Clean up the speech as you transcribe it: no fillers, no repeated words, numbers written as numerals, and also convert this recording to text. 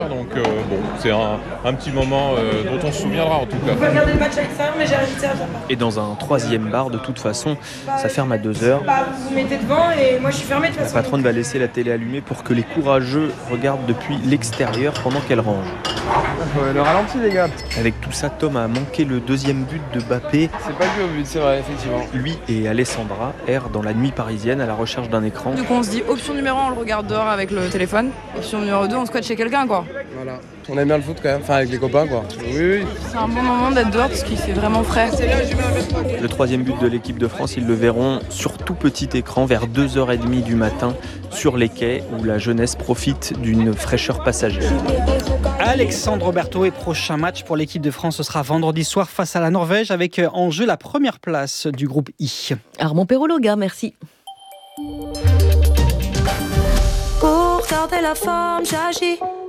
Donc c'est un petit moment dont on se souviendra en tout cas. On peut regarder le match à l'extérieur, mais j'ai invité à Japa. Et dans un troisième bar, de toute façon, ça ferme à 2h. Vous vous mettez devant et moi je suis fermée de toute La façon. patronne va laisser la télé allumée pour que les courageux regardent depuis l'extérieur pendant qu'elle range. Le ralenti les gars. Avec tout ça, Tom a manqué le deuxième but de Mbappé. C'est pas vu au but, c'est vrai, effectivement. Lui et Alessandra errent dans la nuit parisienne à la recherche d'un écran. Du coup on se dit option numéro 1 on le regarde dehors avec le téléphone. Option numéro 2 on squatte chez quelqu'un quoi. Voilà. On aime bien le foot quand même, enfin avec les copains quoi. Oui. C'est un bon moment d'être dehors parce qu'il fait vraiment frais. Le troisième but de l'équipe de France, ils le verront sur tout petit écran vers 2h30 du matin sur les quais où la jeunesse profite d'une fraîcheur passagère. Alexandre Berthaud et prochain match pour l'équipe de France, ce sera vendredi soir face à la Norvège avec en jeu la première place du groupe I. Armand Perrologa, merci. Pour garder la forme, j'agis